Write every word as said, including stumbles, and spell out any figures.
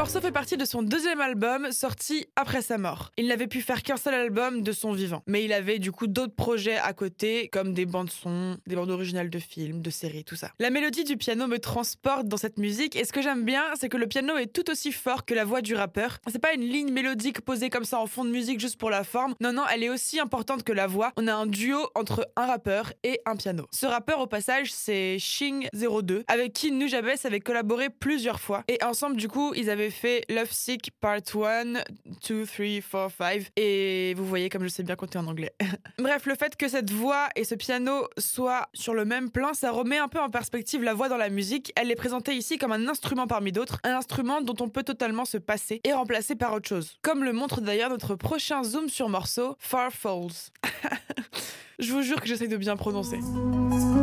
morceau fait partie de son deuxième album, sorti après sa mort. Il n'avait pu faire qu'un seul album de son vivant, mais il avait du coup d'autres projets à côté, comme des bandes-sons, des bandes originales de films, de séries, tout ça. La mélodie du piano me transporte dans cette musique, et ce que j'aime bien, c'est que le piano est tout aussi fort que la voix du rappeur. C'est pas une ligne mélodique posée comme ça en fond de musique juste pour la forme, non non, elle est aussi importante que la voix. On a un duo entre un rappeur et un piano. Ce rappeur au passage, c'est Shing zéro deux, avec qui Nujabes avait collaboré plusieurs fois, et ensemble du coup, ils avaient fait Love Sick Part un, deux, trois, quatre, cinq, et vous voyez comme je sais bien compter en anglais. Bref, le fait que cette voix et ce piano soient sur le même plan, ça remet un peu en perspective la voix dans la musique. Elle est présentée ici comme un instrument parmi d'autres, un instrument dont on peut totalement se passer et remplacer par autre chose. Comme le montre d'ailleurs notre prochain zoom sur morceau, Far Falls. Je vous jure que j'essaie de bien prononcer.